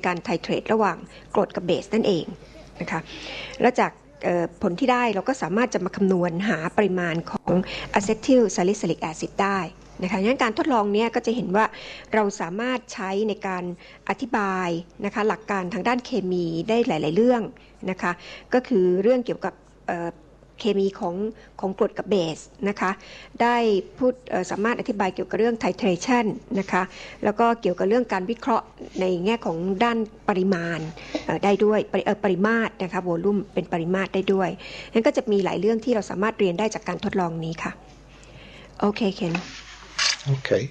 การไทเทรตระหว่างกรดกับเบสนั่นเองนะคะแล้วจากผลที่ได้เราก็สามารถจะมาคำนวณหาปริมาณของอะเซทิลซาลิซิลิกแอซิดได้นะคะงั้นการทดลองนี้ก็จะเห็นว่าเราสามารถใช้ในการอธิบายนะคะหลักการทางด้านเคมีได้หลายๆเรื่องนะคะก็คือเรื่องเกี่ยวกับเคมีของกรดกับเบสนะคะได้พูดสามารถอธิบายเกี่ยวกับเรื่อง titration นะคะแล้วก็เกี่ยวกับเรื่องการวิเคราะห์ในแง่ของด้านปริมาณได้ด้วยปริมาตรนะคะโวลูมเป็นปริมาตรได้ด้วยนั่นก็จะมีหลายเรื่องที่เราสามารถเรียนได้จากการทดลองนี้ค่ะโอเคเคน Okay.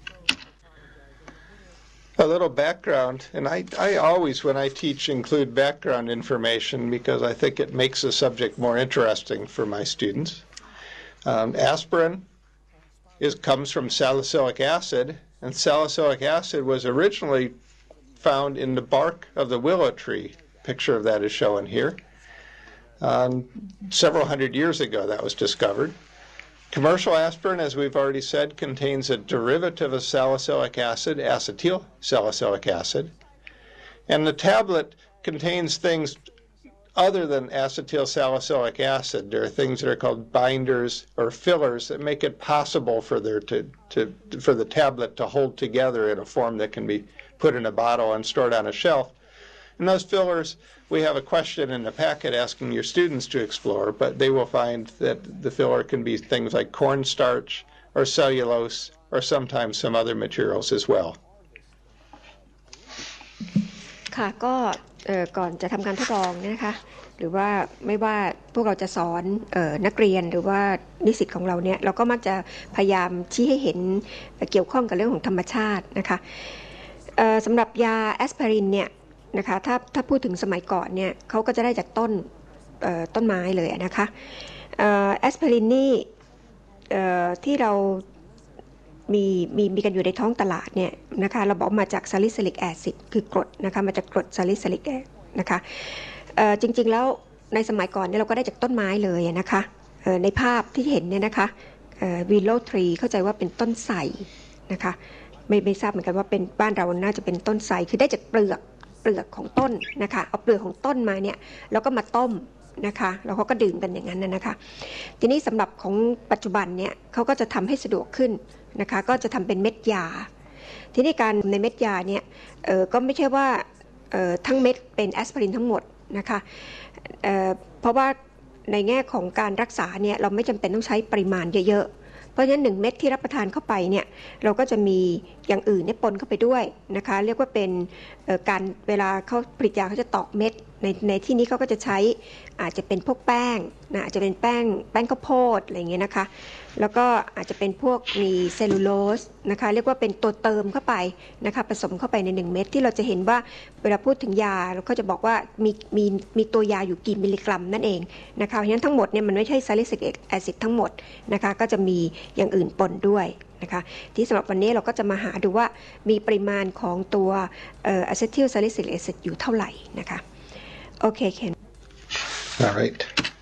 A little background, and I always, when I teach, include background information because I think it makes the subject more interesting for my students. Aspirin comes from salicylic acid, and salicylic acid was originally found in the bark of the willow tree. Picture of that is shown here. Several hundred years ago that was discovered. Commercial aspirin, as we've already said, contains a derivative of salicylic acid, acetyl salicylic acid. And the tablet contains things other than acetyl salicylic acid. There are things that are called binders or fillers that make it possible for the tablet to hold together in a form that can be put in a bottle and stored on a shelf. And those fillers, we have a question in the packet asking your students to explore, but they will find that the filler can be things like cornstarch or cellulose or sometimes some other materials as well. ค่ะก็ก่อนจะทำการทดลองนะคะหรือว่าไม่ว่าพวกเราจะสอนนักเรียนหรือว่านิสิตของเราเนี่ยเราก็มักจะพยายามชี้ให้เห็นเกี่ยวข้องกับเรื่องของธรรมชาตินะคะสำหรับยาแอสไพรินเนี่ยนะคะถ้าพูดถึงสมัยก่อนเนี่ยเขาก็จะได้จากต้นไม้เลยนะคะแอสไพรินนี่ที่เรามีกันอยู่ในท้องตลาดเนี่ยนะคะเราบอกมาจากซาลิซิลิกแอซิดคือกรดนะคะมาจากกรดซาลิซิลิกนะคะจริงๆแล้วในสมัยก่อนเนี่ยเราก็ได้จากต้นไม้เลยนะคะในภาพที่เห็นเนี่ยนะคะวิลโลทรีเข้าใจว่าเป็นต้นไทรนะคะไม่ทราบเหมือนกันว่าเป็นบ้านเราน่าจะเป็นต้นไทรคือได้จากเปลือกของต้นนะคะเอาเปลือกของต้นมาเนี่ยแล้วก็มาต้มนะคะแล้วเขาก็ดื่มกันอย่างนั้นนะคะทีนี้สำหรับของปัจจุบันเนี่ยเขาก็จะทำให้สะดวกขึ้นนะคะก็จะทำเป็นเม็ดยาทีนี้การในเม็ดยาเนี่ยก็ไม่ใช่ว่าทั้งเม็ดเป็นแอสไพรินทั้งหมดนะคะเพราะว่าในแง่ของการรักษาเนี่ยเราไม่จำเป็นต้องใช้ปริมาณเยอะๆเพราะฉะนั้น1เม็ดที่รับประทานเข้าไปเนี่ยเราก็จะมีอย่างอื่นเนี่ยปนเข้าไปด้วยนะคะเรียกว่าเป็นการเวลาเขาผลิตยาเขาจะตอกเม็ดในที่นี้เขาก็จะใช้อาจจะเป็นพวกแป้งนะอาจจะเป็นแป้งข้าวโพดอะไรอย่างเงี้ยนะคะแล้วก็อาจจะเป็นพวกมีเซลลูโลสนะคะเรียกว่าเป็นตัวเติมเข้าไปนะคะผสมเข้าไปใน1เม็ดที่เราจะเห็นว่าเวลาพูดถึงยาเราก็จะบอกว่ามีตัวยาอยู่กี่มิลลิกรัมนั่นเองนะคะเพราะฉะนั้นทั้งหมดเนี่ยมันไม่ใช่ซาลิซิลิกแอซิดทั้งหมดนะคะก็จะมีอย่างอื่นปนด้วยนะคะที่สำหรับวันนี้เราก็จะมาหาดูว่ามีปริมาณของตัวอะเซทิลซาลิซิลิกแอซิดอยู่เท่าไหร่นะคะโอเคเคน All right.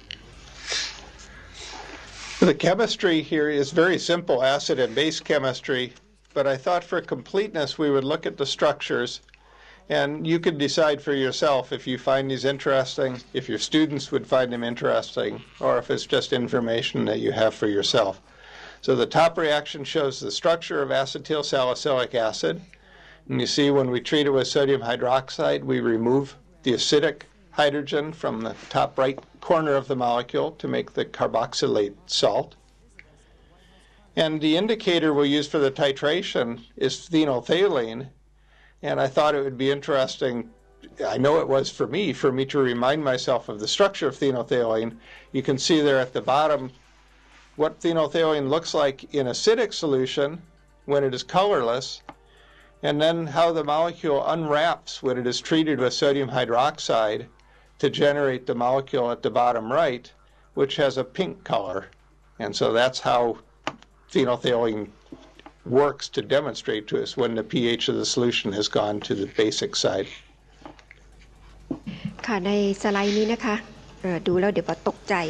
The chemistry here is very simple acid and base chemistry, but I thought for completeness we would look at the structures, and you can decide for yourself if you find these interesting, if your students would find them interesting, or if it's just information that you have for yourself. So the top reaction shows the structure of acetyl salicylic acid, and you see when we treat it with sodium hydroxide, we remove the acidic hydrogen from the top right corner of the molecule to make the carboxylate salt. And the indicator we'll use for the titration is phenolphthalein, and I thought it would be interesting, I know it was for me to remind myself of the structure of phenolphthalein. You can see there at the bottom what phenolphthalein looks like in acidic solution when it is colorless, and then how the molecule unwraps when it is treated with sodium hydroxide to generate the molecule at the bottom right, which has a pink color. And so that's how phenolphthalein works to demonstrate to us when the pH of the solution has gone to the basic side. ค่ะในสไลด์นี้นะคะดูแล้วเดี๋ยวตกใจ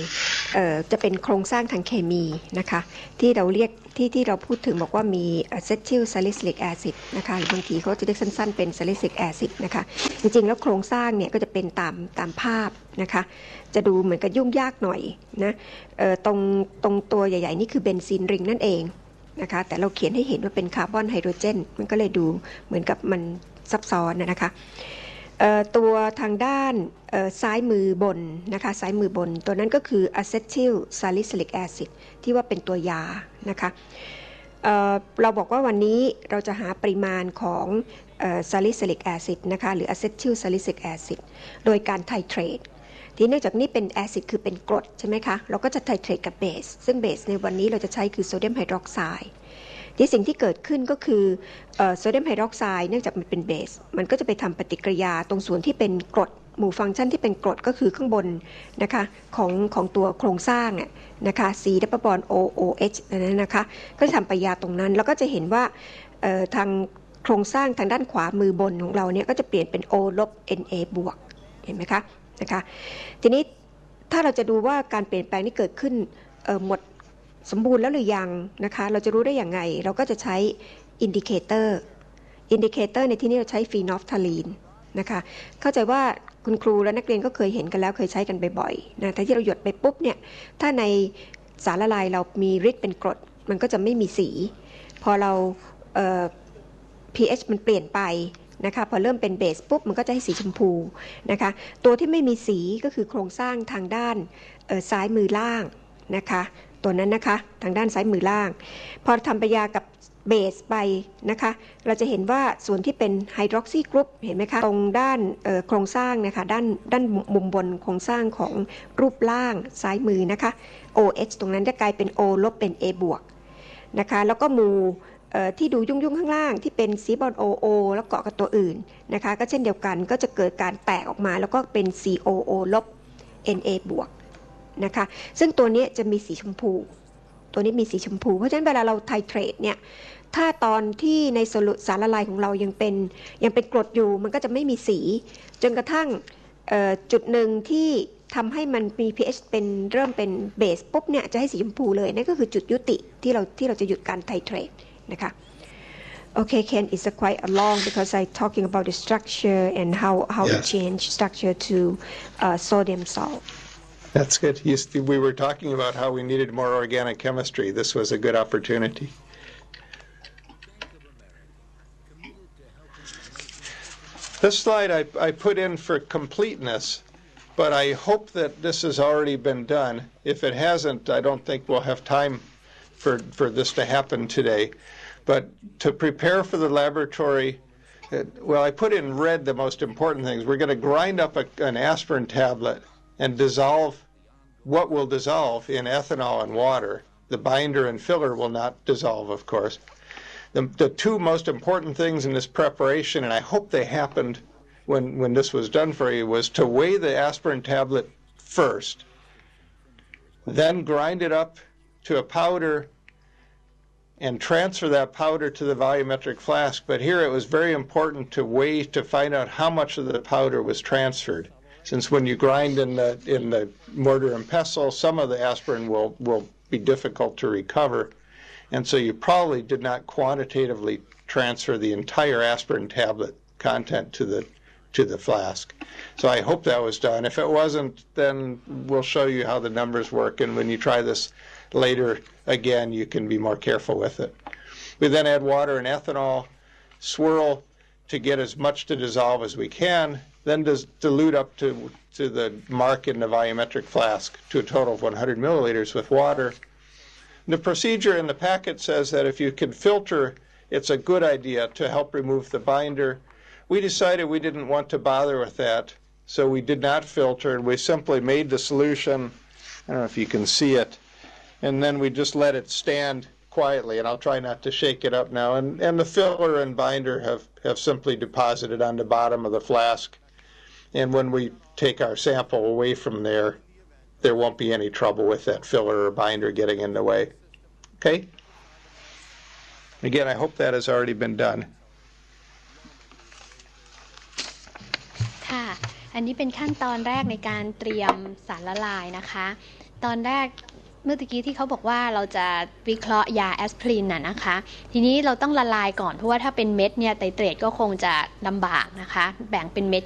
จะเป็นโครงสร้างทางเคมีนะคะที่เราเรียกที่เราพูดถึงบอกว่ามี acetyl salicylic acid นะคะหรือบางทีเขาจะเรียกสั้นๆเป็น salicylic acid นะคะจริงๆแล้วโครงสร้างเนี่ยก็จะเป็นตามภาพนะคะจะดูเหมือนกับยุ่งยากหน่อยนะตรงตัวใหญ่ๆนี่คือเบนซีนริงนั่นเองนะคะแต่เราเขียนให้เห็นว่าเป็นคาร์บอนไฮโดรเจนมันก็เลยดูเหมือนกับมันซับซ้อนนะคะตัวทางด้านซ้ายมือบนนะคะซ้ายมือบนตัวนั้นก็คือ acetyl salicylic acid ที่ว่าเป็นตัวยานะคะเราบอกว่าวันนี้เราจะหาปริมาณของsalicylic acid นะคะหรือ acetyl salicylic acid โดยการไทเทรตที่เนื่องจากนี่เป็นแอซิดคือเป็นกรดใช่ไหมคะเราก็จะไทเทรตกับเบสซึ่งเบสในวันนี้เราจะใช้คือโซเดียมไฮดรอกไซด์ที่สิ่งที่เกิดขึ้นก็คือโซเดียมไฮดรอกไซด์เนื่องจากมันเป็นเบสมันก็จะไปทำปฏิกิริยาตรงส่วนที่เป็นกรดหมู่ฟังก์ชันที่เป็นกรดก็คือข้างบนนะคะของตัวโครงสร้างนะคะ C ดับเบิลบอนด์ OOH นั้นนะคะก็จะทำปฏิกิริยาตรงนั้นแล้วก็จะเห็นว่าทางโครงสร้างทางด้านขวามือบนของเราเนี่ยก็จะเปลี่ยนเป็น O ลบ Na บวกเห็นไหมคะนะคะทีนี้ถ้าเราจะดูว่าการเปลี่ยนแปลงที่เกิดขึ้นหมดสมบูรณ์แล้วหรือยังนะคะเราจะรู้ได้อย่างไงเราก็จะใช้อินดิเคเตอร์ในที่นี้เราใช้ฟีนอฟทาลีนนะคะเข้าใจว่าคุณครูและนักเรียนก็เคยเห็นกันแล้วเคยใช้กันบ่อยๆนะแต่ที่เราหยดไปปุ๊บเนี่ยถ้าในสารละลายเรามีฤทธิ์เป็นกรดมันก็จะไม่มีสีพอเราpH มันเปลี่ยนไปนะคะพอเริ่มเป็นเบสปุ๊บมันก็จะให้สีชมพูนะคะตัวที่ไม่มีสีก็คือโครงสร้างทางด้านซ้ายมือล่างนะคะตัวนั้นนะคะทางด้านซ้ายมือล่างพอทำปฏิกิริยากับเบสไปนะคะเราจะเห็นว่าส่วนที่เป็นไฮดรอกซีกรุ๊ปเห็นไหมคะตรงด้านโครงสร้างนะคะด้านมุมบนโครงสร้างของรูปล่างซ้ายมือนะคะ OH ตรงนั้นจะกลายเป็น O ลบเป็น A บวกนะคะแล้วก็หมู่ที่ดูยุ่งข้างล่างที่เป็นซีบอน OO แล้วเกาะกับตัวอื่นนะคะก็เช่นเดียวกันก็จะเกิดการแตกออกมาแล้วก็เป็น COO ลบ Na บวกนะคะซึ่งตัวนี้จะมีสีชมพูตัวนี้มีสีชมพูเพราะฉะนั้นเวลาเราไทเทรตเนี่ยถ้าตอนที่ในสารละลายของเรายังเป็นกรดอยู่มันก็จะไม่มีสีจนกระทั่งจุดหนึ่งที่ทำให้มันมี pH เริ่มเป็นเบสปุ๊บเนี่ยจะให้สีชมพูเลยนั่นก็คือจุดยุติที่เราจะหยุดการไทเทรตนะคะOkay, Ken, it's quite long because I'm talking about the structure and how Yes. it changed structure to sodium salt. That's good. We were talking about how we needed more organic chemistry. This was a good opportunity. This slide I put in for completeness, but I hope that this has already been done. If it hasn't, I don't think we'll have time for this to happen today. But to prepare for the laboratory, well, I put in red the most important things. We're going to grind up an aspirin tablet and dissolve what will dissolve in ethanol and water. The binder and filler will not dissolve, of course. The two most important things in this preparation, and I hope they happened when this was done for you, was to weigh the aspirin tablet first, then grind it up to a powder and transfer that powder to the volumetric flask. But here it was very important to weigh to find out how much of the powder was transferred. Since when you grind in the mortar and pestle, some of the aspirin will be difficult to recover. And so you probably did not quantitatively transfer the entire aspirin tablet content to the flask. So I hope that was done. If it wasn't, then we'll show you how the numbers work. And when you try this later, again, you can be more careful with it. We then add water and ethanol, swirl to get as much to dissolve as we can, then dilute up to the mark in the volumetric flask to a total of 100 milliliters with water. The procedure in the packet says that if you can filter, it's a good idea to help remove the binder. We decided we didn't want to bother with that, so we did not filter, and we simply made the solution. I don't know if you can see it. And then we just let it stand quietly, and I'll try not to shake it up now. And the filler and binder have simply deposited on the bottom of the flask. And when we take our sample away from there, there won't be any trouble with that filler or binder getting in the way. Okay? Again, I hope that has already been done. ค่ะ อันนี้เป็นขั้นตอนแรกในการเตรียมสารละลายนะคะตอนแรกเมื่อกี้ที่เขาบอกว่าเราจะวิเคราะห์ยาแอสไพรินนะคะทีนี้เราต้องละลายก่อนเพราะว่าถ้าเป็นเม็ดเนี่ยไตรเตรตก็คงจะลำบากนะคะแบ่งเป็นเม็ด